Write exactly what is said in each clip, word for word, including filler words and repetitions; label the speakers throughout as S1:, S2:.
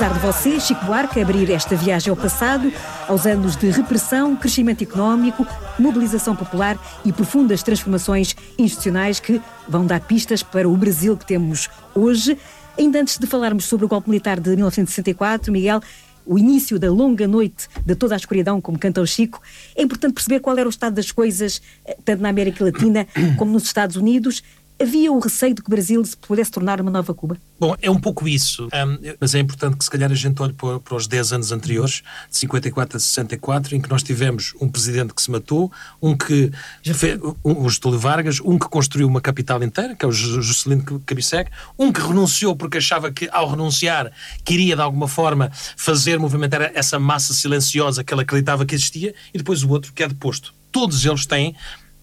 S1: azar de você, Chico Buarque, abrir esta viagem ao passado, aos anos de repressão, crescimento económico, mobilização popular e profundas transformações institucionais que vão dar pistas para o Brasil que temos hoje. Ainda antes de falarmos sobre o golpe militar de mil novecentos e sessenta e quatro, Miguel, o início da longa noite de toda a escuridão, como canta o Chico, é importante perceber qual era o estado das coisas, tanto na América Latina como nos Estados Unidos. Havia o receio de que o Brasil se pudesse tornar uma nova Cuba?
S2: Bom, é um pouco isso, um, mas é importante que se calhar a gente olhe para, para os dez anos anteriores, de cinquenta e quatro a sessenta e quatro, em que nós tivemos um presidente que se matou, um que fez, um, o Getúlio Vargas, um que construiu uma capital inteira, que é o Juscelino Kubitschek, um que renunciou porque achava que ao renunciar queria de alguma forma fazer movimentar essa massa silenciosa que ele acreditava que existia, e depois o outro que é deposto. Todos eles têm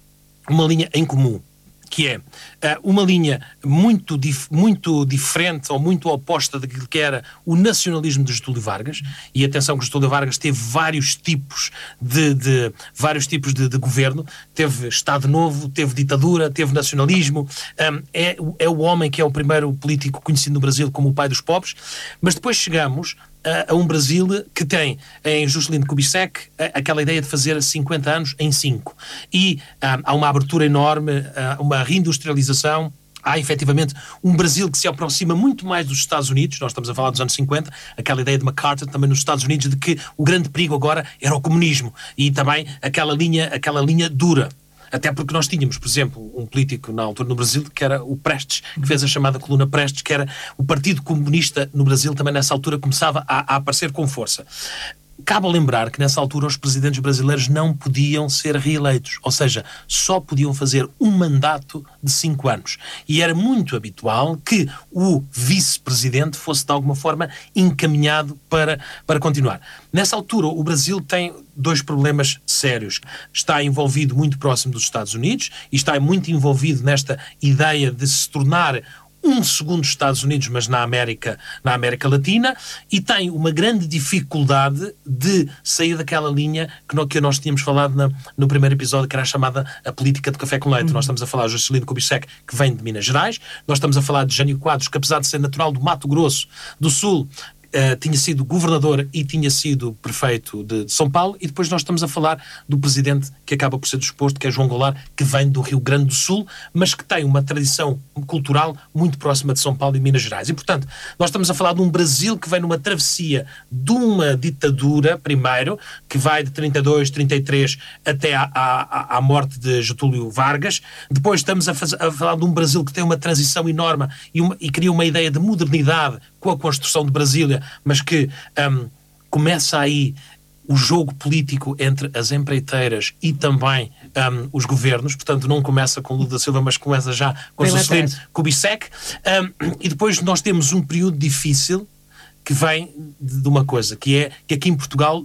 S2: uma linha em comum, que é uh, uma linha muito, dif- muito diferente ou muito oposta daquilo que era o nacionalismo de Getúlio Vargas. E atenção que Getúlio Vargas teve vários tipos de, de, vários tipos de, de governo. Teve Estado Novo, teve ditadura, teve nacionalismo. Um, é, é o homem que é o primeiro político conhecido no Brasil como o pai dos pobres. Mas depois chegamos a um Brasil que tem em Juscelino Kubitschek aquela ideia de fazer cinquenta anos em cinco. E um, há uma abertura enorme, uh, uma reindustrialização. Há, efetivamente, um Brasil que se aproxima muito mais dos Estados Unidos. Nós estamos a falar dos anos cinquenta, aquela ideia de MacArthur também nos Estados Unidos de que o grande perigo agora era o comunismo e também aquela linha, aquela linha dura. Até porque nós tínhamos, por exemplo, um político na altura no Brasil que era o Prestes, que fez a chamada coluna Prestes, que era o Partido Comunista no Brasil, também nessa altura começava a, a aparecer com força. Cabe lembrar que nessa altura os presidentes brasileiros não podiam ser reeleitos, ou seja, só podiam fazer um mandato de cinco anos. E era muito habitual que o vice-presidente fosse de alguma forma encaminhado para, para continuar. Nessa altura o Brasil tem dois problemas sérios. Está envolvido muito próximo dos Estados Unidos e está muito envolvido nesta ideia de se tornar um segundo Estados Unidos, mas na América, na América Latina, e tem uma grande dificuldade de sair daquela linha que, no, que nós tínhamos falado na, no primeiro episódio, que era a chamada a política de café com leite. Uhum. Nós estamos a falar de Juscelino Kubitschek, que vem de Minas Gerais, nós estamos a falar de Jânio Quadros, que apesar de ser natural do Mato Grosso do Sul, Uh, tinha sido governador e tinha sido prefeito de, de São Paulo, e depois nós estamos a falar do presidente que acaba por ser disposto, que é João Goulart, que vem do Rio Grande do Sul, mas que tem uma tradição cultural muito próxima de São Paulo e Minas Gerais. E, portanto, nós estamos a falar de um Brasil que vem numa travessia de uma ditadura, primeiro, que vai de trinta e dois, trinta e três até à, à, à morte de Getúlio Vargas. Depois estamos a, faz, a falar de um Brasil que tem uma transição enorme e, uma, e cria uma ideia de modernidade com a construção de Brasília, mas que um, começa aí o jogo político entre as empreiteiras e também um, os governos. Portanto, não começa com Lula da Silva, mas começa já com Juscelino Kubitschek. Um, e depois nós temos um período difícil que vem de uma coisa, que é que aqui em Portugal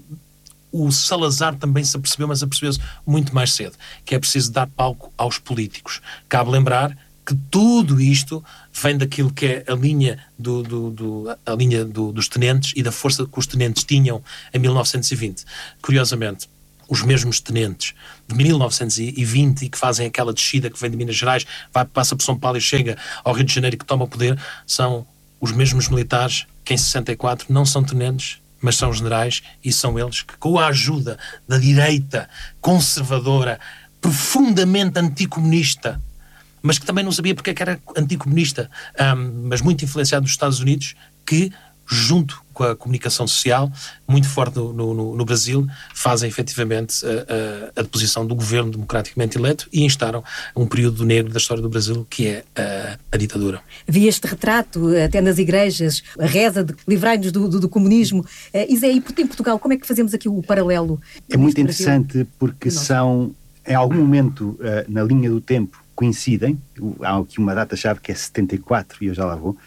S2: o Salazar também se apercebeu, mas apercebeu-se muito mais cedo, que é preciso dar palco aos políticos. Cabe lembrar que tudo isto vem daquilo que é a linha, do, do, do, a linha do, dos tenentes e da força que os tenentes tinham em mil novecentos e vinte. Curiosamente, os mesmos tenentes de mil novecentos e vinte e que fazem aquela descida que vem de Minas Gerais, vai, passa por São Paulo e chega ao Rio de Janeiro e que toma o poder, são os mesmos militares que em sessenta e quatro não são tenentes, mas são generais, e são eles que, com a ajuda da direita conservadora, profundamente anticomunista, mas que também não sabia porque é que era anticomunista, um, mas muito influenciado dos Estados Unidos, que, junto com a comunicação social, muito forte no, no, no Brasil, fazem efetivamente a, a, a deposição do governo democraticamente eleito e instaram um período negro da história do Brasil, que é a, a ditadura.
S1: Havia este retrato, até nas igrejas, a reza de livrai-nos do, do, do comunismo. Uh, Isé, e em Portugal, como é que fazemos aqui o paralelo?
S3: É muito interessante porque são, em algum momento, uh, na linha do tempo, coincidem. Há aqui uma data-chave que é setenta e quatro e eu já lá vou,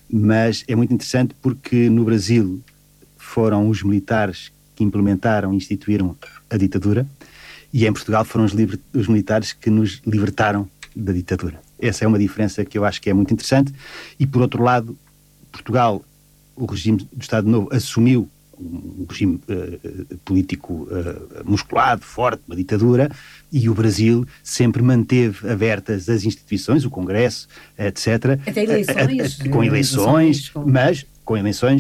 S3: mas é muito interessante porque no Brasil foram os militares que implementaram e instituíram a ditadura, e em Portugal foram os, liber- os militares que nos libertaram da ditadura. Essa é uma diferença que eu acho que é muito interessante. E por outro lado, Portugal, o regime do Estado Novo assumiu um regime uh, político uh, musculado, forte, uma ditadura, e o Brasil sempre manteve abertas as instituições, o Congresso, etcétera.
S1: Até eleições.
S3: A, a, a, com eleições, com... mas com eleições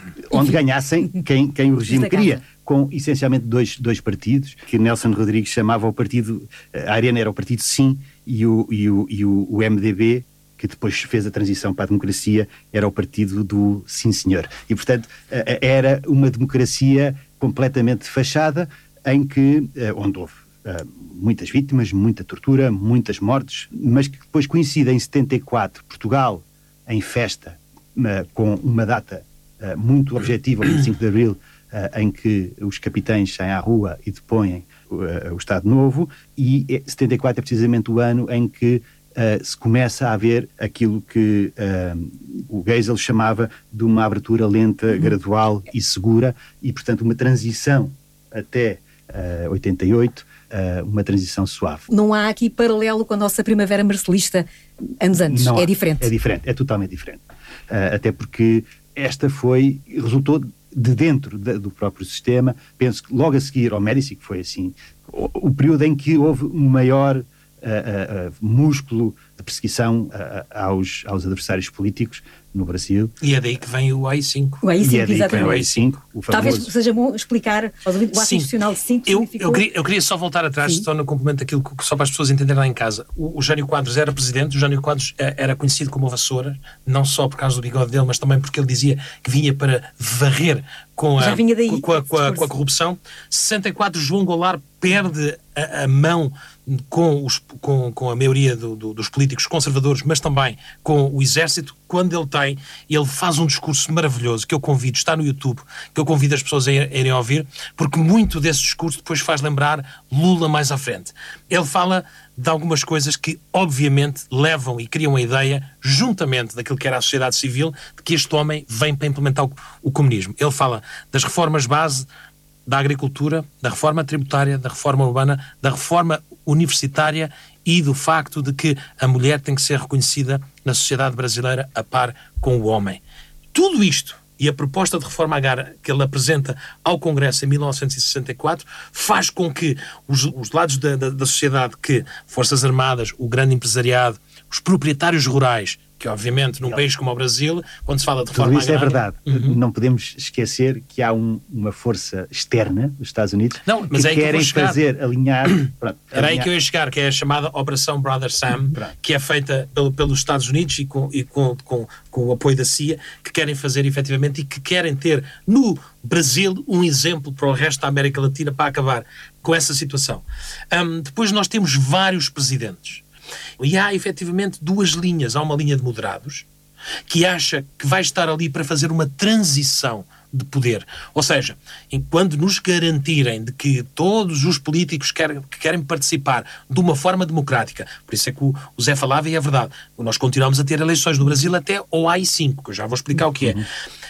S3: onde ganhassem quem, quem o regime queria, com essencialmente dois, dois partidos, que Nelson Rodrigues chamava o partido, a Arena era o partido Sim, e o, e o, e o, o M D B, que depois fez a transição para a democracia, era o partido do Sim Senhor. E, portanto, era uma democracia completamente fachada, em que, onde houve muitas vítimas, muita tortura, muitas mortes, mas que depois coincide em setenta e quatro, Portugal em festa, com uma data muito objetiva, o vinte e cinco de Abril, em que os capitães saem à rua e depõem o Estado Novo, e setenta e quatro é precisamente o ano em que Uh, se começa a haver aquilo que uh, o Geisel chamava de uma abertura lenta, uhum. gradual e segura, e portanto uma transição até uh, oitenta e oito, uh, uma transição suave.
S1: Não há aqui paralelo com a nossa primavera marcelista anos antes,
S3: Não
S1: é
S3: há.
S1: diferente.
S3: É diferente, é totalmente diferente. Uh, até porque esta foi, resultou de dentro de, do próprio sistema. Penso que logo a seguir ao Médici, que foi assim, o, o período em que houve um maior Uh, uh, uh, músculo de perseguição uh, uh, aos, aos adversários políticos no Brasil.
S2: E é daí que vem o A I cinco.
S1: O A I cinco,
S3: e é daí
S1: exatamente.
S3: Que vem o A I cinco, o famoso...
S1: Talvez seja bom explicar aos ouvintes o ato institucional de cinco
S2: eu,
S1: significou...
S2: eu, queria, eu queria só voltar atrás, Sim. só no complemento daquilo que, só para as pessoas entenderem lá em casa. O, o Jânio Quadros era presidente, o Jânio Quadros era conhecido como o Vassoura, não só por causa do bigode dele, mas também porque ele dizia que vinha para varrer com a,
S1: daí,
S2: com, a, com, a, com a corrupção. sessenta e quatro, João Goulart perde a, a mão com, os, com, com a maioria do, do, dos políticos conservadores, mas também com o exército, quando ele tem, ele faz um discurso maravilhoso, que eu convido, está no YouTube, que eu convido as pessoas a irem a ouvir, porque muito desse discurso depois faz lembrar Lula mais à frente. Ele fala de algumas coisas que, obviamente, levam e criam a ideia, juntamente daquilo que era a sociedade civil, de que este homem vem para implementar o, o comunismo. Ele fala das reformas base da agricultura, da reforma tributária, da reforma urbana, da reforma universitária e do facto de que a mulher tem que ser reconhecida na sociedade brasileira a par com o homem. Tudo isto e a proposta de reforma agrária que ele apresenta ao Congresso em mil novecentos e sessenta e quatro faz com que os, os lados da, da, da sociedade, que Forças Armadas, o grande empresariado, os proprietários rurais, que obviamente num país como o Brasil, quando se fala de reforma
S3: agrária... Tudo isso
S2: agrária,
S3: é verdade.
S2: Uhum.
S3: Não podemos esquecer que há um, uma força externa dos Estados Unidos
S2: não, mas
S3: que
S2: é
S3: querem
S2: que
S3: fazer alinhar... Pronto,
S2: Era
S3: alinhar.
S2: aí que eu ia chegar, que é a chamada Operação Brother Sam,
S3: Pronto.
S2: que é feita pelo, pelos Estados Unidos e, com, e com, com, com o apoio da C I A, que querem fazer efetivamente e que querem ter no Brasil um exemplo para o resto da América Latina para acabar com essa situação. Um, depois nós temos vários presidentes. E há efetivamente duas linhas. Há uma linha de moderados, que acha que vai estar ali para fazer uma transição de poder. Ou seja, enquanto nos garantirem de que todos os políticos querem, que querem participar de uma forma democrática, por isso é que o, o Zé falava e é verdade, nós continuamos a ter eleições no Brasil até ao A I cinco, que eu já vou explicar o que é. Uhum.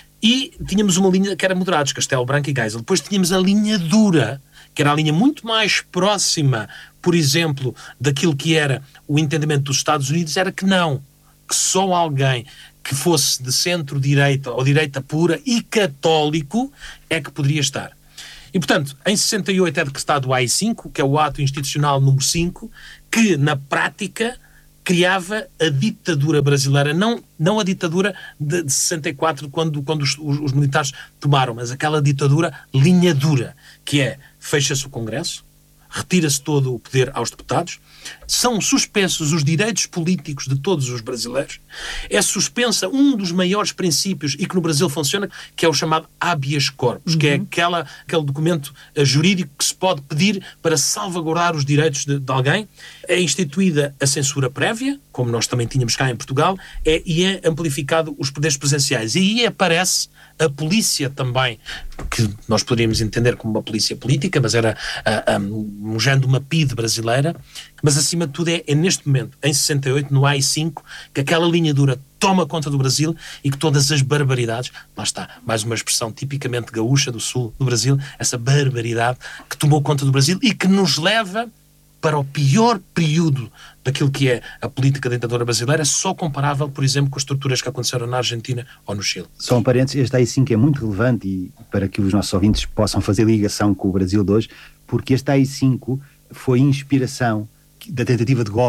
S2: E tínhamos uma linha que era moderados, Castelo Branco e Geisel. Depois tínhamos a linha dura, que era a linha muito mais próxima, por exemplo, daquilo que era o entendimento dos Estados Unidos, era que não, que só alguém que fosse de centro-direita ou direita pura e católico é que poderia estar. E, portanto, em sessenta e oito é decretado o A I cinco, que é o ato institucional número cinco, que, na prática, criava a ditadura brasileira, não, não a ditadura de, de sessenta e quatro, quando, quando os, os, os militares tomaram, mas aquela ditadura linha dura, que é, fecha-se o Congresso, retira-se todo o poder aos deputados, são suspensos os direitos políticos de todos os brasileiros, é suspensa um dos maiores princípios e que no Brasil funciona, que é o chamado habeas corpus, uhum. que é aquela, aquele documento uh, jurídico que se pode pedir para salvaguardar os direitos de, de alguém. É instituída a censura prévia, como nós também tínhamos cá em Portugal, é, e é amplificado os poderes presenciais. E aí aparece a polícia também, que nós poderíamos entender como uma polícia política, mas era uh, um, um género de uma P I D brasileira, mas acima de tudo é, é neste momento, em sessenta e oito, no A I cinco, que aquela linha dura toma conta do Brasil e que todas as barbaridades, lá está, mais uma expressão tipicamente gaúcha do sul do Brasil, essa barbaridade que tomou conta do Brasil e que nos leva para o pior período daquilo que é a política ditadura brasileira, só comparável, por exemplo, com as estruturas que aconteceram na Argentina ou no Chile.
S3: Só um parênteses, este A I cinco é muito relevante e para que os nossos ouvintes possam fazer ligação com o Brasil de hoje, porque este A I cinco foi inspiração da tentativa de golpe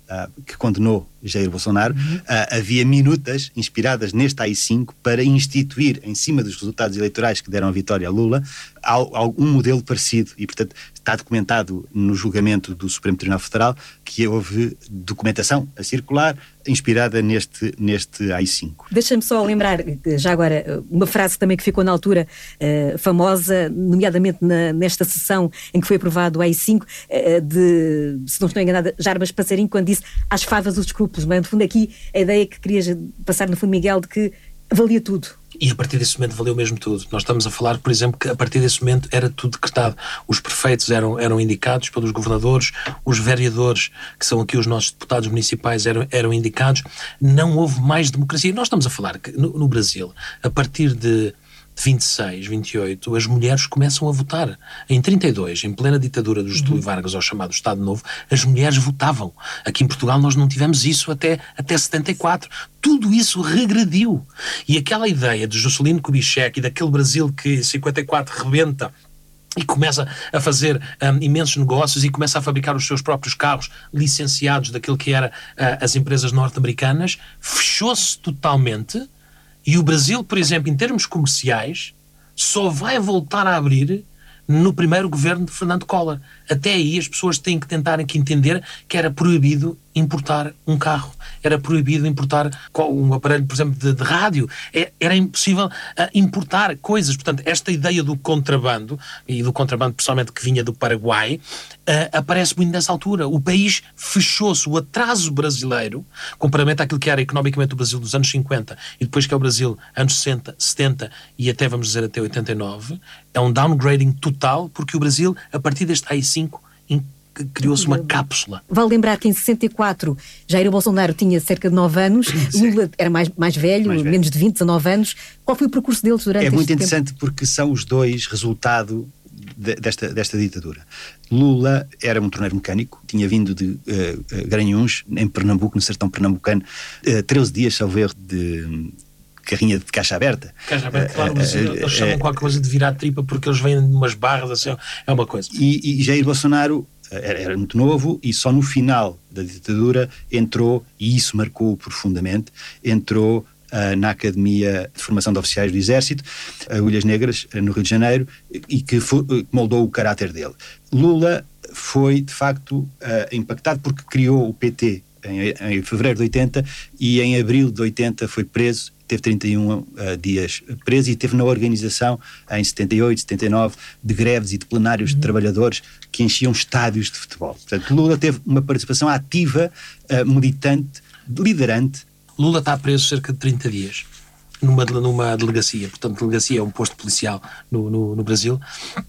S3: uh, que condenou Jair Bolsonaro, uhum. uh, havia minutas inspiradas neste A I cinco para instituir, em cima dos resultados eleitorais que deram a vitória a Lula, algum modelo parecido. E, portanto, está documentado no julgamento do Supremo Tribunal Federal que houve documentação a circular inspirada neste, neste A I cinco.
S1: Deixa-me só lembrar, já agora, uma frase também que ficou na altura uh, famosa, nomeadamente na, nesta sessão em que foi aprovado o A I cinco, uh, de, se não estou enganada, Jarbas Passarinho, quando disse às favas os escrúpulos. Mas, no fundo, aqui a ideia que querias passar, no fundo, Miguel, de que valia tudo.
S2: E a partir desse momento valeu mesmo tudo. Nós estamos a falar, por exemplo, que a partir desse momento era tudo decretado. Os prefeitos eram, eram indicados pelos governadores, os vereadores, que são aqui os nossos deputados municipais, eram, eram indicados. Não houve mais democracia. Nós estamos a falar que no, no Brasil, a partir de vinte e seis, vinte e oito, as mulheres começam a votar. Em trinta e dois, em plena ditadura do Getúlio Vargas, ao chamado Estado Novo, as mulheres votavam. Aqui em Portugal nós não tivemos isso até, até setenta e quatro. Tudo isso regrediu. E aquela ideia de Juscelino Kubitschek e daquele Brasil que em cinquenta e quatro rebenta e começa a fazer um, imensos negócios e começa a fabricar os seus próprios carros licenciados daquilo que eram uh, as empresas norte-americanas, fechou-se totalmente. E o Brasil, por exemplo, em termos comerciais, só vai voltar a abrir no primeiro governo de Fernando Collor. Até aí as pessoas têm que tentar aqui entender que era proibido importar um carro, era proibido importar um aparelho, por exemplo, de, de rádio, era impossível uh, importar coisas. Portanto, esta ideia do contrabando, e do contrabando pessoalmente que vinha do Paraguai, uh, aparece muito nessa altura. O país fechou-se. O atraso brasileiro, comparativamente àquilo que era economicamente o Brasil dos anos cinquenta e depois que é o Brasil anos sessenta, setenta e até, vamos dizer, até oitenta e nove, é um downgrading total, porque o Brasil, a partir deste A I cinco, criou-se uma cápsula.
S1: Vale lembrar que em sessenta e quatro Jair Bolsonaro tinha cerca de nove anos, Lula era mais, mais, velho, mais velho, menos de vinte, dezanove anos. Qual foi o percurso deles durante este tempo?
S3: É muito interessante porque são os dois resultado de, desta, desta ditadura. Lula era um torneiro mecânico, tinha vindo de uh, uh, Garanhuns, em Pernambuco, no sertão pernambucano, uh, treze dias, salvo erro, de carrinha de caixa aberta.
S2: Caixa aberta, claro, mas eles chamam qualquer coisa de virar tripa porque eles vêm de umas barras, assim, é uma coisa.
S3: E, e Jair Bolsonaro era, era muito novo e só no final da ditadura entrou, e isso marcou-o profundamente, entrou uh, na Academia de Formação de Oficiais do Exército, Agulhas Negras, no Rio de Janeiro, e que foi, moldou o caráter dele. Lula foi, de facto, uh, impactado porque criou o P T em, em fevereiro de oitenta e em abril de oitenta foi preso. Teve trinta e um uh, dias preso e teve na organização, em setenta e oito, setenta e nove, de greves e de plenários uhum. de trabalhadores que enchiam estádios de futebol. Portanto, Lula teve uma participação ativa, uh, militante, liderante.
S2: Lula está preso cerca de trinta dias numa, numa delegacia. Portanto, delegacia é um posto policial no, no, no Brasil,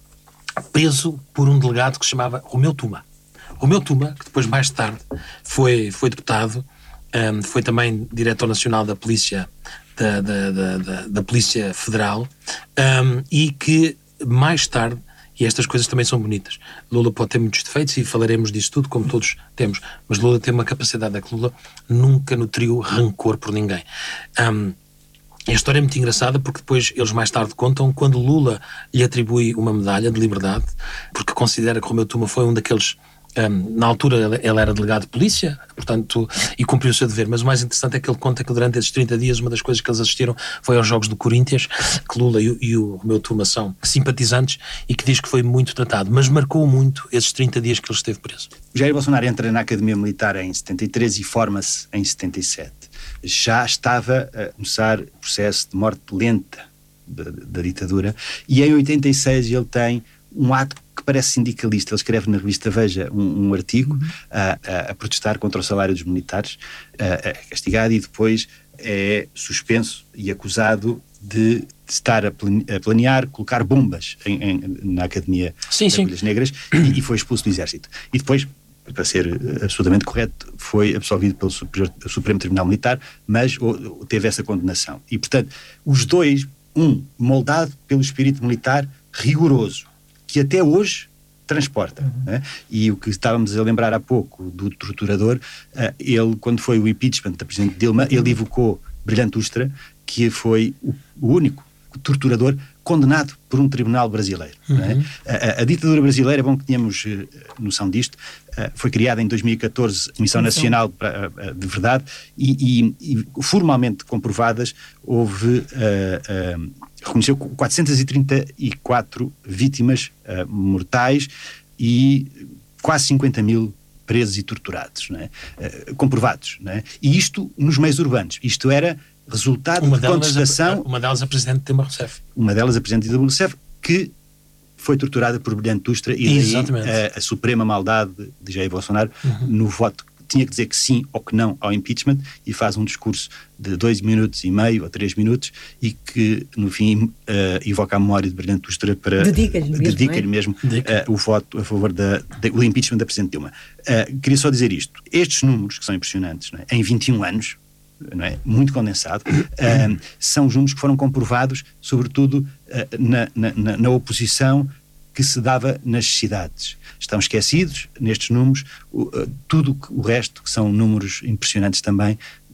S2: preso por um delegado que se chamava Romeu Tuma. Romeu Tuma, que depois, mais tarde, foi, foi deputado, um, foi também diretor nacional da Polícia Da, da, da, da, da Polícia Federal, um, e que mais tarde, e estas coisas também são bonitas, Lula pode ter muitos defeitos e falaremos disso tudo, como todos temos, mas Lula tem uma capacidade, é que Lula nunca nutriu rancor por ninguém. Um, a história é muito engraçada porque depois eles mais tarde contam quando Lula lhe atribui uma medalha de liberdade, porque considera que Romeu Tuma foi um daqueles. Um, na altura ele era delegado de polícia, portanto, e cumpriu o seu dever, mas o mais interessante é que ele conta que durante esses trinta dias uma das coisas que eles assistiram foi aos jogos do Corinthians, que Lula e, e o Romeu Tuma são simpatizantes, e que diz que foi muito tratado, mas marcou muito esses trinta dias que ele esteve preso.
S3: Jair Bolsonaro entra na Academia Militar em setenta e três e forma-se em setenta e sete. Já estava a começar o processo de morte lenta da, da ditadura, e em oitenta e seis ele tem um ato que parece sindicalista. Ele escreve na revista Veja um, um artigo uhum. a, a, a protestar contra o salário dos militares, a, a castigado, e depois é suspenso e acusado de estar a planear colocar bombas em, em, na Academia
S2: sim,
S3: das
S2: sim.
S3: Agulhas Negras, e, e foi expulso do Exército. E depois, para ser absolutamente correto, foi absolvido pelo Supremo Tribunal Militar, mas teve essa condenação. E, portanto, os dois, um moldado pelo espírito militar rigoroso, que até hoje transporta. Uhum. Né? E o que estávamos a lembrar há pouco do torturador, uh, ele, quando foi o impeachment da Presidente Dilma, ele evocou Brilhante Ustra, que foi o, o único torturador condenado por um tribunal brasileiro.
S2: Uhum.
S3: Não é? a, a, a ditadura brasileira, é bom que tenhamos uh, noção disto, uh, foi criada em dois mil e catorze, Comissão Nacional pra, uh, de Verdade, e, e, e formalmente comprovadas, houve, uh, uh, reconheceu quatrocentas e trinta e quatro vítimas uh, mortais e quase cinquenta mil presos e torturados, não é? Uh, comprovados. Não é? E isto nos meios urbanos. Isto era resultado
S2: uma
S3: de contestação...
S2: A, uma delas a Presidente Dilma Rousseff.
S3: Uma delas a Presidente Dilma Rousseff, que foi torturada por brilhante Ustra, e daí a, a suprema maldade de Jair Bolsonaro, uhum. no voto, tinha que dizer que sim ou que não ao impeachment, e faz um discurso de dois minutos e meio ou três minutos, e que no fim uh, evoca a memória de brilhante Ustra para...
S1: Dedica-lhe mesmo,
S3: dedica-lhe mesmo
S2: Dedica.
S3: uh, o voto a favor da, da, do impeachment da Presidente Dilma. Uh, queria só dizer isto. Estes números, que são impressionantes, não é? Em vinte e um anos, não é? Muito condensado, uh, são os números que foram comprovados, sobretudo uh, na, na, na oposição que se dava nas cidades. Estão esquecidos, nestes números, uh, tudo o resto, que são números impressionantes também,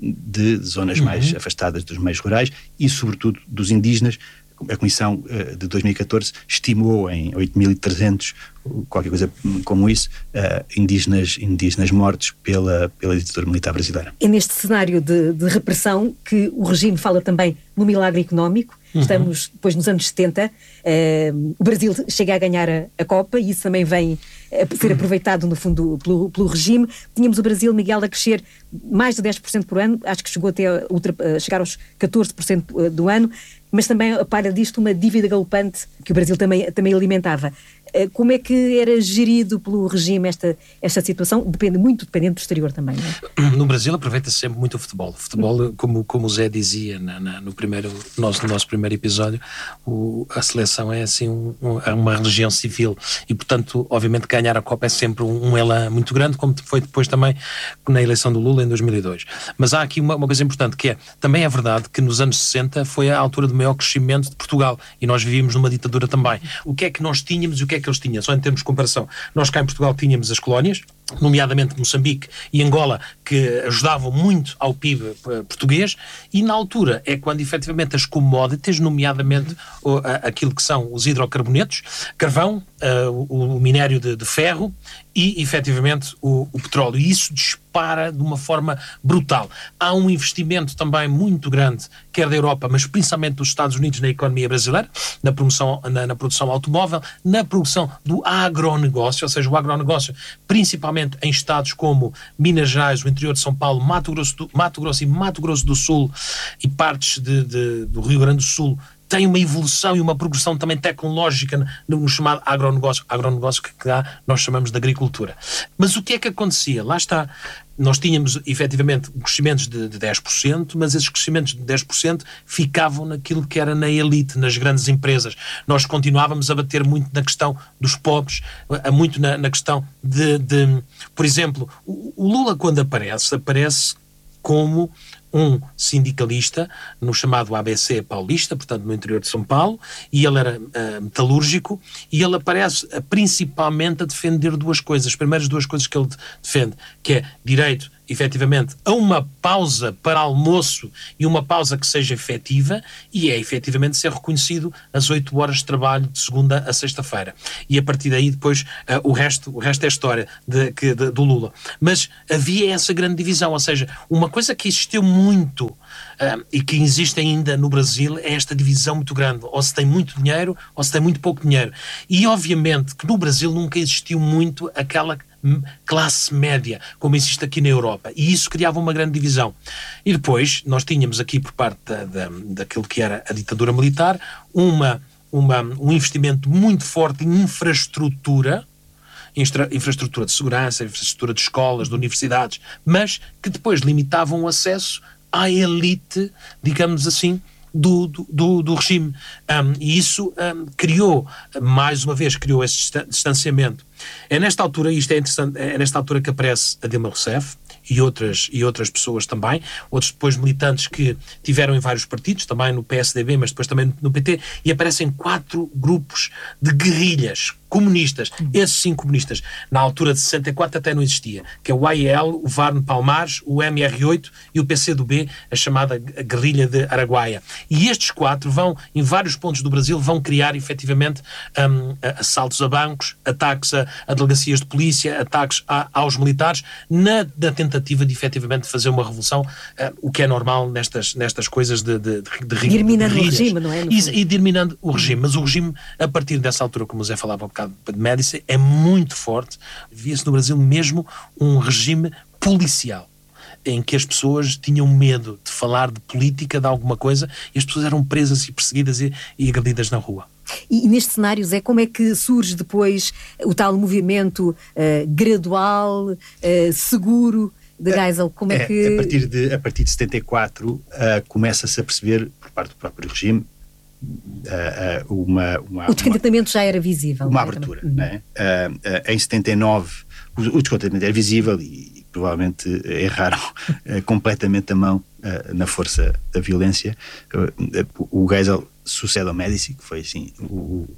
S3: de zonas uhum. mais afastadas dos meios rurais e, sobretudo, dos indígenas. A Comissão uh, de dois mil e catorze estimou em oito mil e trezentos, qualquer coisa como isso, uh, indígenas, indígenas mortos pela, pela ditadura militar brasileira.
S1: É neste cenário de, de repressão que o regime fala também no milagre económico. Uhum. Estamos depois nos anos setenta, uh, o Brasil chega a ganhar a, a Copa, e isso também vem a ser aproveitado, no fundo, pelo, pelo regime. Tínhamos o Brasil, Miguel, a crescer mais de dez por cento por ano, acho que chegou até a, ultra, a chegar aos catorze por cento do ano, mas também, a par disto, uma dívida galopante que o Brasil também, também alimentava. Como é que era gerido pelo regime esta, esta situação? Depende muito, dependendo do exterior também, não é?
S2: No Brasil aproveita-se sempre muito o futebol. O futebol, como, como o Zé dizia na, na, no, primeiro, nosso, no nosso primeiro episódio, o, a seleção é assim um, um, uma religião civil, e portanto, obviamente, ganhar a Copa é sempre um, um elan muito grande, como foi depois também na eleição do Lula em dois mil e dois. Mas há aqui uma, uma coisa importante, que é, também é verdade que nos anos sessenta foi a altura do maior crescimento de Portugal, e nós vivíamos numa ditadura também. O que é que nós tínhamos e o que é que eles tinham? Só em termos de comparação, nós cá em Portugal tínhamos as colónias, nomeadamente Moçambique e Angola, que ajudavam muito ao P I B português, e na altura é quando efetivamente as commodities, nomeadamente o, a, aquilo que são os hidrocarbonetos, carvão, uh, o, o minério de, de ferro e efetivamente o, o petróleo, e isso dispara de uma forma brutal. Há um investimento também muito grande, quer da Europa, mas principalmente dos Estados Unidos, na economia brasileira, na, promoção, na, na produção automóvel, na produção do agronegócio, ou seja, o agronegócio principalmente em estados como Minas Gerais, o interior de São Paulo, Mato Grosso, do, Mato Grosso e Mato Grosso do Sul e partes de, de, do Rio Grande do Sul, tem uma evolução e uma progressão também tecnológica no, no chamado agronegócio, agronegócio que cá nós chamamos de agricultura. Mas o que é que acontecia? Lá está, nós tínhamos efetivamente crescimentos de, de dez por cento, mas esses crescimentos de dez por cento ficavam naquilo que era na elite, nas grandes empresas. Nós continuávamos a bater muito na questão dos pobres, muito na, na questão de, de... Por exemplo, o, o Lula, quando aparece, aparece como um sindicalista no chamado A B C paulista, portanto no interior de São Paulo, e ele era uh, metalúrgico, e ele aparece uh, principalmente a defender duas coisas, as primeiras duas coisas que ele defende, que é direito, efetivamente, a uma pausa para almoço e uma pausa que seja efetiva, e é efetivamente ser reconhecido as oito horas de trabalho de segunda a sexta-feira. E a partir daí depois uh, o, resto, o resto é história de, que, de, do Lula. Mas havia essa grande divisão, ou seja, uma coisa que existiu muito uh, e que existe ainda no Brasil é esta divisão muito grande, ou se tem muito dinheiro ou se tem muito pouco dinheiro. E obviamente que no Brasil nunca existiu muito aquela classe média, como existe aqui na Europa, e isso criava uma grande divisão. E depois nós tínhamos aqui, por parte da, da, daquilo que era a ditadura militar, uma, uma, um investimento muito forte em infraestrutura, infra, infraestrutura de segurança, infraestrutura de escolas, de universidades, mas que depois limitavam o acesso à elite, digamos assim, Do, do, do regime. Um, e isso um, criou, mais uma vez, criou esse distanciamento É nesta altura, isto é interessante, é nesta altura que aparece a Dilma Rousseff e outras, e outras pessoas também, outros depois militantes que tiveram em vários partidos, também no P S D B, mas depois também no P T, e aparecem quatro grupos de guerrilhas comunistas, esses sim comunistas, na altura de sessenta e quatro até não existia, que é o A I L, o Varne Palmares, o M R oito e o P C do B, a chamada guerrilha de Araguaia. E estes quatro vão, em vários pontos do Brasil, vão criar efetivamente um, assaltos a bancos, ataques a, a delegacias de polícia, ataques a, aos militares, na, na tentativa de efetivamente fazer uma revolução, uh, o que é normal nestas, nestas coisas de, de, de, de, de
S1: eliminando o regime, não é?
S2: E, e de eliminando o regime, mas o regime, a partir dessa altura, como o Zé falava há bocado de Médici, é muito forte. Via-se no Brasil mesmo um regime policial, em que as pessoas tinham medo de falar de política, de alguma coisa, e as pessoas eram presas e perseguidas e, e agredidas na rua.
S1: E, e nestes cenários é como é que surge depois o tal movimento uh, gradual, uh, seguro de Geisel? Como é, é que...
S3: A partir de, a partir de setenta e quatro uh, começa-se a perceber, por parte do próprio regime, uh, uh, uma, uma...
S1: O descontentamento já era visível.
S3: Uma abertura, não é? Uh, uh, em setenta e nove o, o descontentamento era visível e, e provavelmente erraram uh, completamente a mão uh, na força da violência. Uh, uh, o Geisel sucede ao Médici, que foi assim o,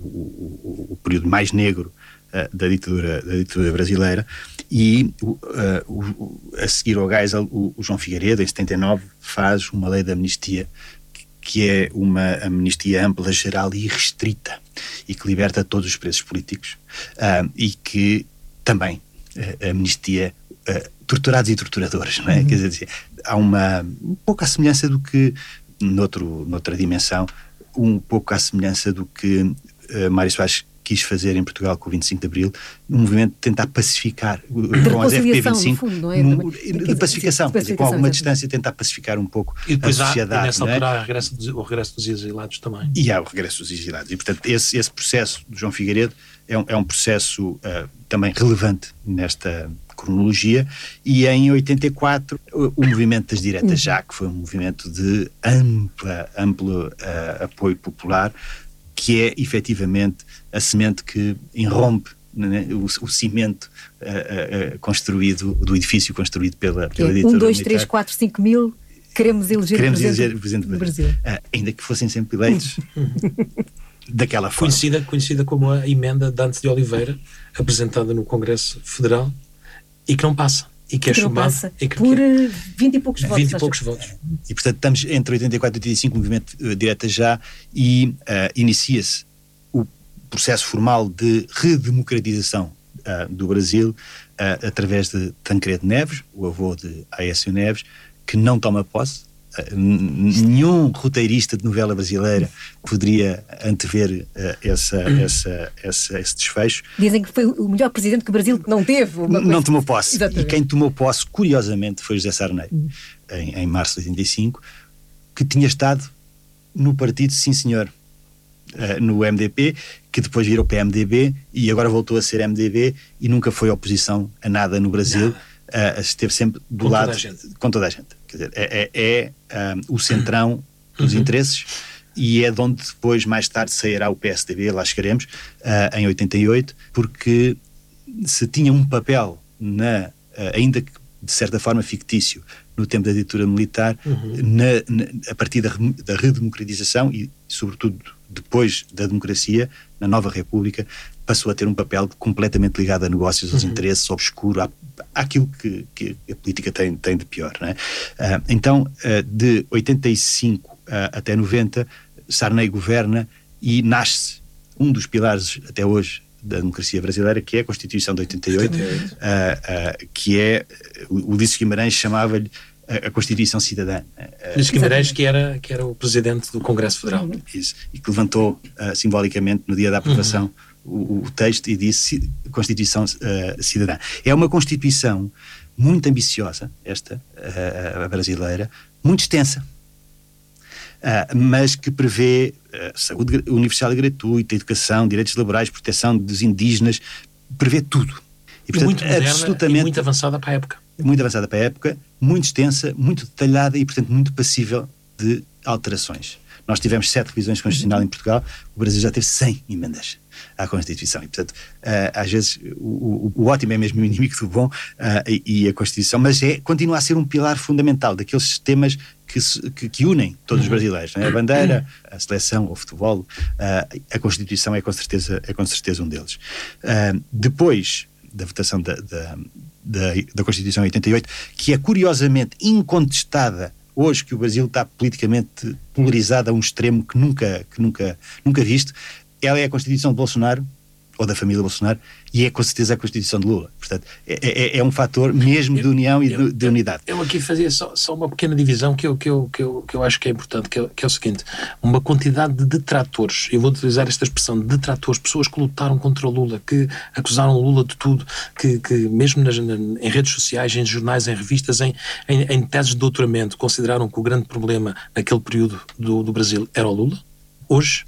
S3: o, o, o período mais negro uh, da, ditadura, da ditadura brasileira, e uh, o, a seguir ao Geisel, o, o João Figueiredo, em setenta e nove, faz uma lei de amnistia, que é uma amnistia ampla, geral e restrita, e que liberta todos os presos políticos, uh, e que também uh, amnistia uh, torturados e torturadores, não é? Uhum. Quer dizer, há uma, um pouco à semelhança do que, noutro, noutra dimensão, um pouco à semelhança do que uh, Mário Soares quis fazer em Portugal com o vinte e cinco de Abril, um movimento de tentar pacificar com as F P vinte e cinco,
S1: no fundo, não é?
S3: um, de pacificação, dizer, com alguma distância tentar pacificar um pouco
S2: e depois
S3: a sociedade.
S2: Há, e nessa
S3: não é?
S2: altura há regresso dos, o regresso dos exilados também.
S3: E há o regresso dos exilados. E, portanto, esse, esse processo do João Figueiredo é um, é um processo uh, também relevante nesta cronologia, e em oitenta e quatro o, o movimento das diretas já, que foi um movimento de ampla, amplo uh, apoio popular, que é efetivamente a semente que irrompe, né, o, o cimento uh, uh, construído, do edifício construído pela, pela ditadura militar.
S1: Um, dois, três, quatro, cinco mil, queremos eleger
S3: queremos
S1: o presidente,
S3: eleger o presidente do
S1: Brasil.
S3: Brasil. Uh, ainda que fossem sempre eleitos daquela forma.
S2: Conhecida, conhecida como a emenda de Dante de Oliveira, apresentada no Congresso Federal, e que não passa. E que é chumbado.
S1: E que por
S2: que,
S1: vinte e poucos votos.
S2: vinte e poucos votos.
S3: E, portanto, estamos entre oitenta e quatro e oitenta e cinco, o movimento uh, direta já, e uh, inicia-se o processo formal de redemocratização uh, do Brasil uh, através de Tancredo Neves, o avô de Aécio Neves, que não toma posse. Uh, nenhum roteirista de novela brasileira poderia antever uh, essa, essa, essa, esse desfecho.
S1: Dizem que foi o melhor presidente que o Brasil não teve.
S3: Não tomou posse.
S1: Exatamente.
S3: E quem tomou posse, curiosamente, foi José Sarney, uhum. em, em março de oitenta e cinco, que tinha estado no partido, sim senhor, uh, no M D P, que depois virou P M D B e agora voltou a ser M D B e nunca foi oposição a nada no Brasil. Uh, esteve sempre do
S2: com
S3: lado
S2: toda
S3: com toda a gente. Quer dizer, é, é, é um, o centrão dos uhum. interesses, e é de onde depois, mais tarde, sairá o P S D B, lá chegaremos, uh, em oitenta e oito, porque se tinha um papel, na, uh, ainda que de certa forma fictício, no tempo da ditadura militar, uhum. na, na, a partir da, da redemocratização e, sobretudo, depois da democracia, na nova República, passou a ter um papel completamente ligado a negócios, aos uhum. interesses, obscuro, à, àquilo que, que a política tem, tem de pior. Não é? uh, então, uh, de oitenta e cinco uh, até noventa, Sarney governa e nasce um dos pilares, até hoje, da democracia brasileira, que é a Constituição de oitenta e oito, uh, uh, que é, o Ulisses Guimarães chamava-lhe a Constituição Cidadã.
S2: Ulisses Guimarães, que era, que era o presidente do Congresso Federal.
S3: Isso, e que levantou uh, simbolicamente, no dia da aprovação, uhum. o, o texto, e disse Constituição uh, Cidadã. É uma Constituição muito ambiciosa, esta, uh, a brasileira, muito extensa, uh, mas que prevê uh, saúde universal e gratuita, educação, direitos laborais, proteção dos indígenas, prevê tudo.
S2: E, portanto, e muito moderna, absolutamente, e muito avançada para a época.
S3: Muito avançada para a época, muito extensa, muito detalhada e, portanto, muito passível de alterações. Nós tivemos sete revisões constitucionais em Portugal, o Brasil já teve cem emendas à Constituição. E, portanto, uh, às vezes o, o, o ótimo é mesmo o inimigo do bom, uh, e, e a Constituição, mas é, continua a ser um pilar fundamental daqueles sistemas que, se, que, que unem todos os brasileiros. Não é? A bandeira, a seleção, o futebol, uh, a Constituição é com certeza, é com certeza um deles. Uh, depois da votação da, da, da, da Constituição oitenta e oito, que é curiosamente incontestada hoje, que o Brasil está politicamente polarizado a um extremo que nunca, que nunca, nunca visto, ela é a Constituição de Bolsonaro, ou da família Bolsonaro, e é com certeza a Constituição de Lula. Portanto, é, é, é um fator mesmo de união e de, de unidade.
S2: Eu, eu aqui fazia só, só uma pequena divisão que eu, que, eu, que, eu, que eu acho que é importante, que é, que é o seguinte: uma quantidade de detratores, eu vou utilizar esta expressão de detratores, pessoas que lutaram contra o Lula, que acusaram o Lula de tudo, que, que mesmo nas, em redes sociais, em jornais, em revistas, em, em, em teses de doutoramento, consideraram que o grande problema naquele período do, do Brasil era o Lula. Hoje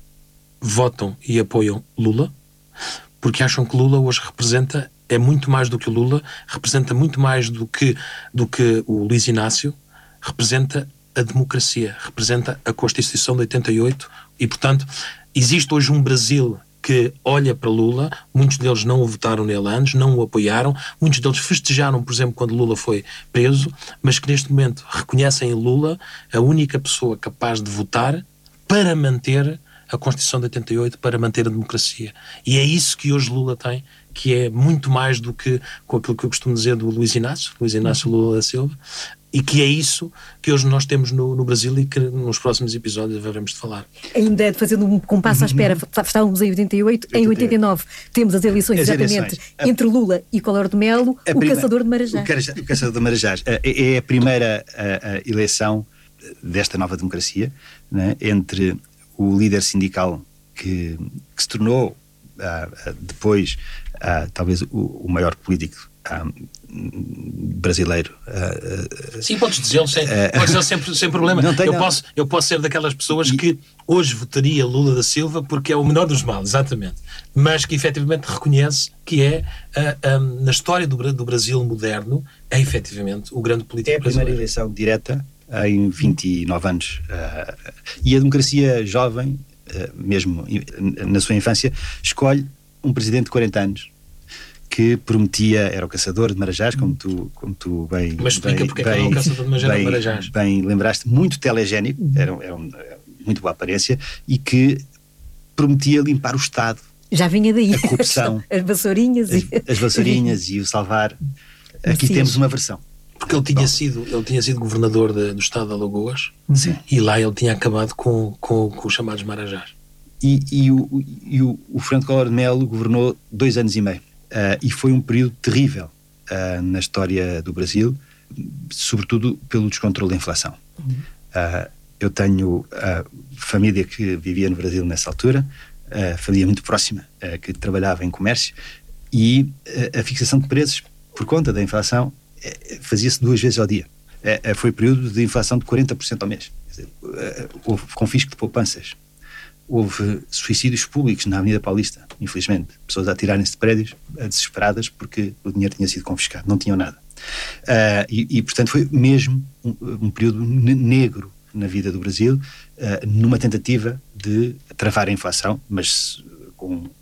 S2: votam e apoiam Lula, porque acham que Lula hoje representa, é muito mais do que o Lula, representa muito mais do que, do que o Luiz Inácio, representa a democracia, representa a Constituição de oitenta e oito, e portanto existe hoje um Brasil que olha para Lula, muitos deles não o votaram nele antes, não o apoiaram, muitos deles festejaram, por exemplo, quando Lula foi preso, mas que neste momento reconhecem em Lula a única pessoa capaz de votar para manter a Constituição de oitenta e oito, para manter a democracia. E é isso que hoje Lula tem, que é muito mais do que com aquilo que eu costumo dizer do Luiz Inácio, Luiz Inácio Lula da Silva, e que é isso que hoje nós temos no, no Brasil e que nos próximos episódios haveremos de falar.
S1: Ainda fazendo um compasso à espera, estávamos em oitenta e oito, em oitenta e nove temos as eleições, as exatamente, eleições. entre Lula e Collor de Mello, o prima, Caçador de Marajás.
S3: O, o Caçador de Marajás é a primeira a, a eleição desta nova democracia, né, entre o líder sindical que, que se tornou uh, depois uh, talvez o, o maior político uh, brasileiro. Uh,
S2: Sim, podes dizê-lo sem, uh, podes dizer sempre, sem problema. Não tem, eu, não. Posso, eu posso ser daquelas pessoas e, que hoje votaria Lula da Silva porque é o menor dos males, exatamente, mas que efetivamente reconhece que é, uh, um, na história do, do Brasil moderno, é efetivamente o grande político brasileiro.
S3: É a primeira eleição direta em vinte e nove anos. Uh, e a democracia jovem, uh, mesmo na sua infância, escolhe um presidente de quarenta anos que prometia, era o Caçador de Marajás, como tu, como tu bem...
S2: Mas explica porque é o Caçador de Marajás,
S3: bem,
S2: Marajás.
S3: Bem lembraste, muito telegénico, era, era, um, era muito boa aparência, e que prometia limpar o Estado.
S1: Já vinha daí.
S3: A corrupção.
S1: As vassourinhas.
S3: As, e... as vassourinhas e o salvar. Aqui Sim. temos uma versão.
S2: Porque ele tinha, sido, ele tinha sido governador de, do estado de Alagoas.
S3: Sim.
S2: E lá ele tinha acabado com, com, com os chamados Marajás.
S3: E, e, o, e o, o Fernando Collor de Mello governou dois anos e meio. Uh, e foi um período terrível uh, na história do Brasil, sobretudo pelo descontrole da inflação. Uhum. Uh, eu tenho uh, família que vivia no Brasil nessa altura, uh, família muito próxima, uh, que trabalhava em comércio, e uh, a fixação de preços por conta da inflação fazia-se duas vezes ao dia. É, foi período de inflação de quarenta por cento ao mês. Quer dizer, houve confisco de poupanças. Houve suicídios públicos na Avenida Paulista, infelizmente. Pessoas a atirarem-se de prédios desesperadas porque o dinheiro tinha sido confiscado. Não tinham nada. Uh, e, e, portanto, foi mesmo um, um período negro na vida do Brasil, uh, numa tentativa de travar a inflação, mas com uh,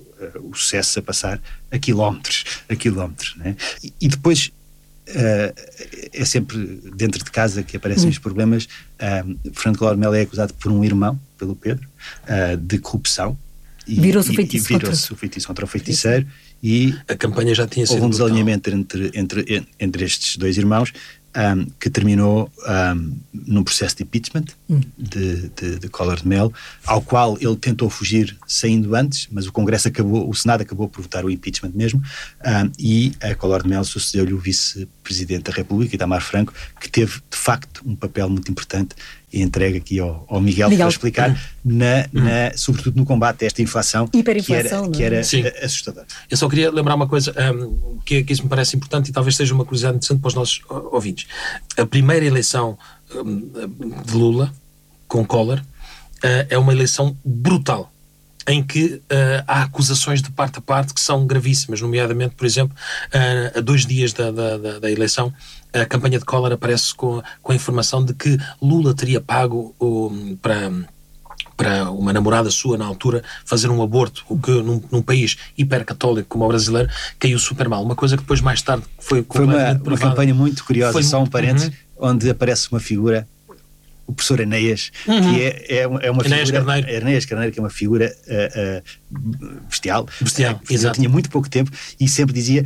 S3: o sucesso a passar a quilómetros. A quilómetros, né? e, e depois... Uh, é sempre dentro de casa que aparecem hum. os problemas. uh, Fernando Collor de Mello é acusado por um irmão, pelo Pedro, uh, de corrupção, e
S1: virou-se o feitiço,
S3: virou contra... o feitiço contra o feiticeiro, e
S2: a campanha já tinha sido
S3: houve um desalinhamento entre, entre, entre estes dois irmãos, um, que terminou um, num processo de impeachment hum. de, de, de Collor de Mello, ao qual ele tentou fugir saindo antes, mas o Congresso acabou, o Senado acabou por votar o impeachment mesmo, um, e a Collor de Mello sucedeu-lhe o vice-presidente da República, Itamar Franco, que teve de facto um papel muito importante, e entregue aqui ao, ao Miguel, Miguel para explicar, hum. na, na, sobretudo no combate a esta inflação,
S1: hiperinflação,
S3: que era, que
S1: era
S3: assustadora.
S2: Eu só queria lembrar uma coisa, um, que, que isso me parece importante e talvez seja uma curiosidade interessante para os nossos ouvintes. A primeira eleição um, de Lula com Collor uh, é uma eleição brutal, em que uh, há acusações de parte a parte que são gravíssimas, nomeadamente, por exemplo, uh, a dois dias da, da, da, da eleição, a campanha de Collor aparece com, com a informação de que Lula teria pago um, para, para uma namorada sua, na altura, fazer um aborto, o que num, num país hipercatólico como o brasileiro, caiu super mal. Uma coisa que depois, mais tarde, foi
S3: Foi uma, uma campanha muito curiosa, foi, só um parênteses, uhum. onde aparece uma figura, o professor Enéas, uhum. que é, é, é uma
S2: Enéas
S3: figura...
S2: Carneiro.
S3: Enéas Carneiro, que é uma figura uh, uh, bestial.
S2: Bestial,
S3: uh, exato. Tinha muito pouco tempo e sempre dizia...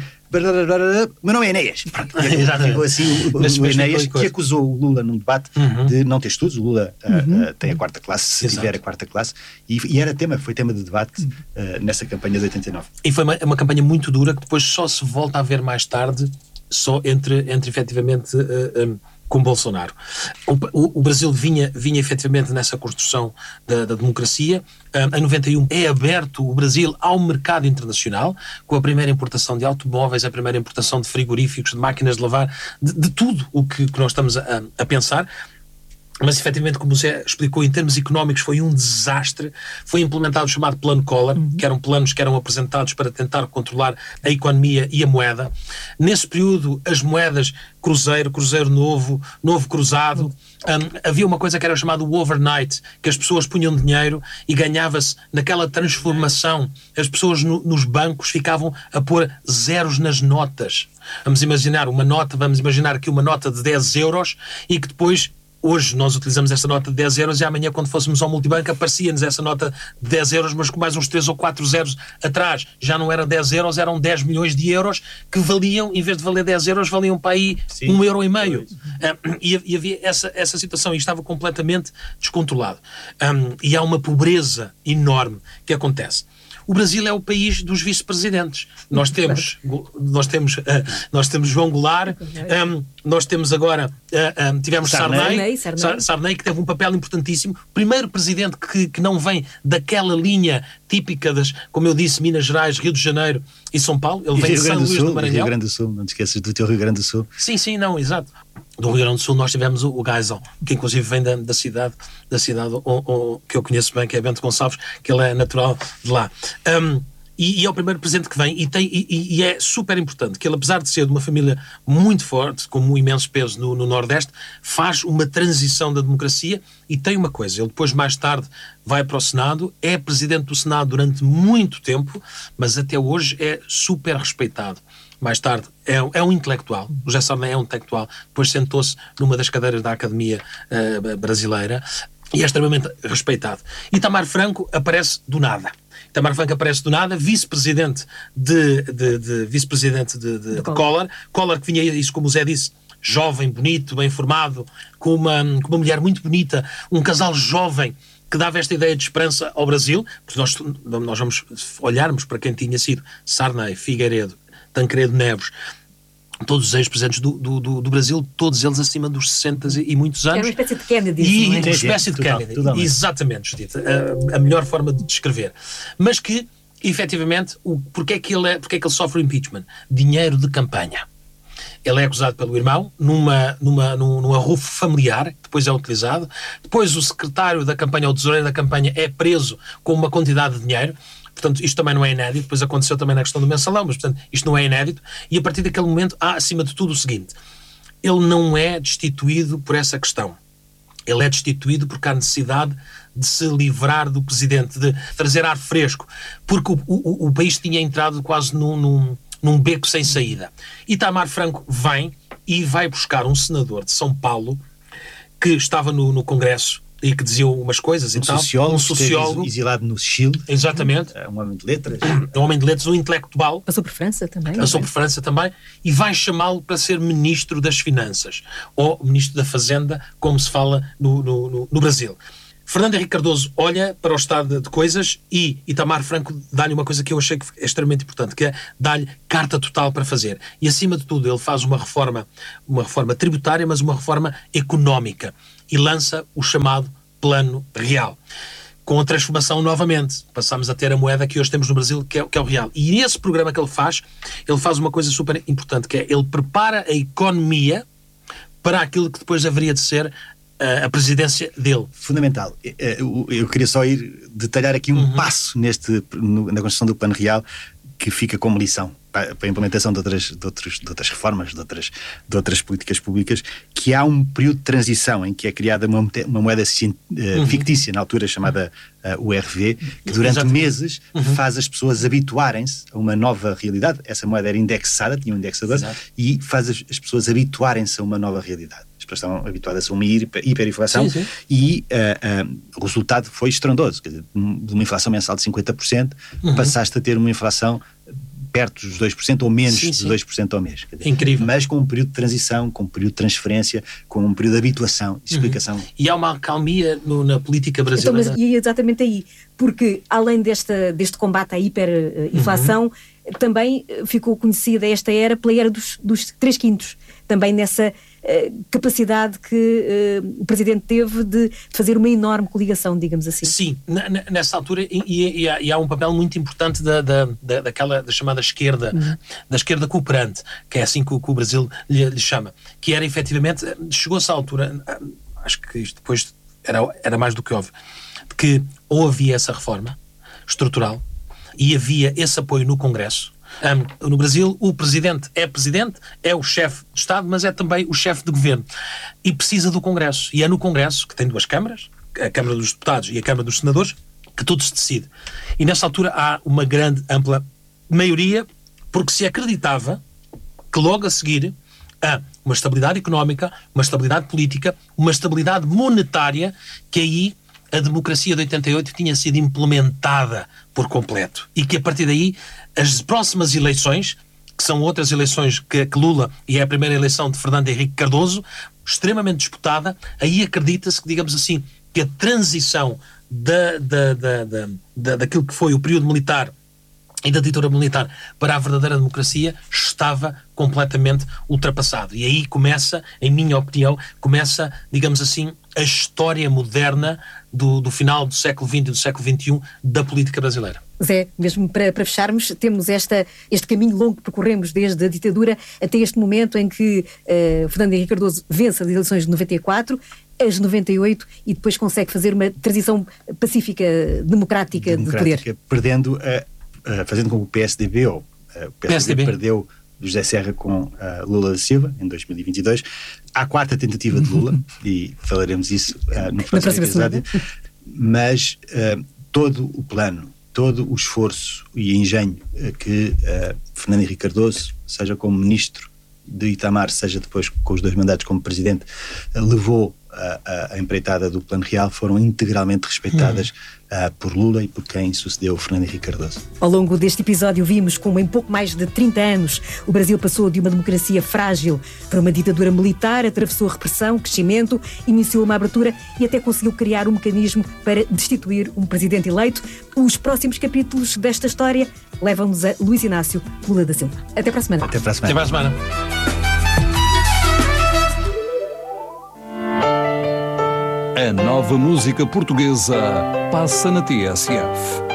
S3: Meu nome é Enéas. Ficou assim o, o Enéas, que acusou o Lula num debate uhum. de não ter estudos. O Lula uhum. uh, uh, tem a quarta classe, se Exato. tiver a quarta classe, e, e era tema, foi tema de debate uh, nessa campanha de oitenta e nove.
S2: E foi uma, uma campanha muito dura que depois só se volta a ver mais tarde, só entre, entre efetivamente... Uh, um, com Bolsonaro. O, o, o Brasil vinha, vinha efetivamente nessa construção da, da democracia. Um, em noventa e um é aberto o Brasil ao mercado internacional, com a primeira importação de automóveis, a primeira importação de frigoríficos, de máquinas de lavar, de, de tudo o que, que nós estamos a, a pensar. Mas, efetivamente, como você explicou, em termos económicos foi um desastre. Foi implementado o chamado Plano Collor, uhum. que eram planos que eram apresentados para tentar controlar a economia e a moeda. Nesse período, as moedas cruzeiro, cruzeiro novo, novo cruzado, uhum. um, havia uma coisa que era chamada o overnight, que as pessoas punham dinheiro e ganhava-se naquela transformação. As pessoas no, nos bancos ficavam a pôr zeros nas notas. Vamos imaginar uma nota, vamos imaginar aqui uma nota de dez euros e que depois... Hoje nós utilizamos essa nota de dez euros e amanhã, quando fôssemos ao multibanco, aparecia-nos essa nota de dez euros, mas com mais uns três ou quatro zeros atrás. Já não era dez euros, eram dez milhões de euros que valiam, em vez de valer dez euros, valiam para aí Sim. um euro e meio. Um, e, e havia essa, essa situação e estava completamente descontrolado. Um, e há uma pobreza enorme que acontece. O Brasil é o país dos vice-presidentes. Nós temos, nós temos, uh, nós temos João Goulart, um, nós temos agora, uh, um, tivemos Sarney, Sarney, Sarney. Sarney, que teve um papel importantíssimo. Primeiro presidente que, que não vem daquela linha típica das, como eu disse, Minas Gerais, Rio de Janeiro e São Paulo. Ele
S3: e
S2: vem de São Luís do Maranhão.
S3: Rio Grande do Sul, não te esqueças do teu Rio Grande do Sul.
S2: Sim, sim, não, exato. Do Rio Grande do Sul nós tivemos o, o Geisel, que inclusive vem da, da cidade, da cidade o, o, que eu conheço bem, que é Bento Gonçalves, que ele é natural de lá. Um, e, e é o primeiro presidente que vem e, tem, e, e é super importante que ele, apesar de ser de uma família muito forte, com um imenso peso no, no Nordeste, faz uma transição da democracia e tem uma coisa, ele depois mais tarde vai para o Senado, é presidente do Senado durante muito tempo, mas até hoje é super respeitado. Mais tarde, é, é um intelectual, o José Sarney é um intelectual, depois sentou-se numa das cadeiras da Academia uh, brasileira e é extremamente respeitado. Itamar Franco aparece do nada. Itamar Franco aparece do nada, vice-presidente de, de, de, vice-presidente de, de, de Collor. Collor que vinha, isso como o Zé disse, jovem, bonito, bem formado, com uma, com uma mulher muito bonita, um casal jovem, que dava esta ideia de esperança ao Brasil, porque nós, nós vamos olharmos para quem tinha sido Sarney, Figueiredo, Tancredo Neves, todos os ex-presidentes do, do, do, do Brasil, todos eles acima dos sessenta e muitos anos.
S1: É uma espécie de Kennedy.
S2: E
S1: não é?
S2: uma espécie de Kennedy. Total, exatamente, Judith. A, a melhor forma de descrever. Mas que, efetivamente, o, porque, é que ele é, porque é que ele sofre o impeachment? Dinheiro de campanha. Ele é acusado pelo irmão numa, numa, num, num arrufo familiar, depois é utilizado. Depois o secretário da campanha, ou o tesoureiro da campanha, é preso com uma quantidade de dinheiro. Portanto, isto também não é inédito, depois aconteceu também na questão do mensalão, mas, portanto, isto não é inédito, e a partir daquele momento há, acima de tudo, o seguinte: ele não é destituído por essa questão. Ele é destituído porque há necessidade de se livrar do presidente, de trazer ar fresco, porque o, o, o país tinha entrado quase num, num, num beco sem saída. Itamar Franco vem e vai buscar um senador de São Paulo que estava no, no Congresso e que dizia umas coisas e
S3: um
S2: tal.
S3: Sociólogo,
S2: um sociólogo
S3: exilado no Chile.
S2: Exatamente.
S3: Um homem de letras.
S2: Um homem de letras, um intelectual.
S1: Passou por França também.
S2: Passou por França também. E vai chamá-lo para ser Ministro das Finanças. Ou Ministro da Fazenda, como se fala no, no, no, no Brasil. Fernando Henrique Cardoso olha para o estado de coisas e Itamar Franco dá-lhe uma coisa que eu achei que é extremamente importante, que é dar-lhe carta total para fazer. E, acima de tudo, ele faz uma reforma, uma reforma tributária, mas uma reforma económica. E lança o chamado Plano Real. Com a transformação novamente. Passamos a ter a moeda que hoje temos no Brasil, que é, que é o real. E nesse programa que ele faz, ele faz uma coisa super importante, que é, ele prepara a economia para aquilo que depois haveria de ser a, a presidência dele.
S3: Fundamental. Eu, eu queria só ir detalhar aqui um uhum. passo neste, no, na construção do Plano Real, que fica como lição para, para a implementação de outras, de, outros, de outras reformas, de outras, de outras políticas públicas, que há um período de transição em que é criada uma, uma moeda uh, uhum. fictícia, na altura chamada uh, U R V, que durante Exatamente. meses uhum. faz as pessoas habituarem-se a uma nova realidade. Essa moeda era indexada, tinha um indexador, Exato. e faz as, as pessoas habituarem-se a uma nova realidade. As pessoas estavam habituadas a uma hiperinflação sim, sim. e uh, uh, o resultado foi estrondoso. Quer dizer, de uma inflação mensal de cinquenta por cento, uhum. passaste a ter uma inflação perto dos dois por cento ou menos sim, sim. de dois por cento ao mês. Dizer,
S2: Incrível.
S3: Mas com um período de transição, com um período de transferência, com um período de habituação, de explicação.
S2: Uhum. E há uma acalmia no, na política brasileira.
S1: Então, mas, e é exatamente aí, porque além desta, deste combate à hiperinflação, uhum. também ficou conhecida esta era pela era dos, dos três quintos. Também nessa uh, capacidade que uh, o Presidente teve de fazer uma enorme coligação, digamos assim.
S2: Sim, n- nessa altura, e, e, e, há, e há um papel muito importante da, da, da, daquela da chamada esquerda, uhum. da esquerda cooperante, que é assim que o, que o Brasil lhe, lhe chama, que era efetivamente, chegou-se à altura, acho que isto depois era, era mais do que óbvio, de que ou havia essa reforma estrutural e havia esse apoio no Congresso. Um, no Brasil, o presidente é presidente, é o chefe de Estado, mas é também o chefe de governo. E precisa do Congresso. E é no Congresso, que tem duas câmaras, a Câmara dos Deputados e a Câmara dos Senadores, que tudo se decide. E nessa altura há uma grande, ampla maioria, porque se acreditava que logo a seguir há uma estabilidade económica, uma estabilidade política, uma estabilidade monetária, que aí a democracia de oitenta e oito tinha sido implementada por completo. E que a partir daí as próximas eleições, que são outras eleições que, que Lula, e é a primeira eleição de Fernando Henrique Cardoso, extremamente disputada, aí acredita-se que, digamos assim, que a transição da, da, da, da, da, daquilo que foi o período militar e da ditadura militar para a verdadeira democracia estava completamente ultrapassado. E aí começa, em minha opinião, começa, digamos assim, a história moderna do, do final do século vinte e do século vinte e um da política brasileira.
S1: Zé, mesmo para, para fecharmos, temos esta, este caminho longo que percorremos desde a ditadura até este momento em que uh, Fernando Henrique Cardoso vence as eleições de noventa e quatro, as noventa e oito, e depois consegue fazer uma transição pacífica, democrática, democrática de poder.
S3: Perdendo, uh, uh, fazendo com que o P S D B, ou uh, o P S D B, P S D B perdeu José Serra com uh, Lula da Silva, em dois mil e vinte e dois. Há a quarta tentativa de Lula, e falaremos isso uh, no próximo episódio, mas uh, todo o plano, todo o esforço e engenho uh, que uh, Fernando Henrique Cardoso, seja como ministro de Itamar, seja depois com os dois mandatos como presidente, uh, levou a, a, a empreitada do Plano Real, foram integralmente respeitadas hum. uh, por Lula e por quem sucedeu Fernando Henrique Cardoso.
S1: Ao longo deste episódio vimos como em pouco mais de trinta anos o Brasil passou de uma democracia frágil para uma ditadura militar, atravessou a repressão, crescimento, iniciou uma abertura e até conseguiu criar um mecanismo para destituir um presidente eleito. Os próximos capítulos desta história levam-nos a Luís Inácio Lula da Silva. Até para a semana.
S3: Até para a semana.
S2: Até para a semana.
S4: A nova música portuguesa passa na T S F.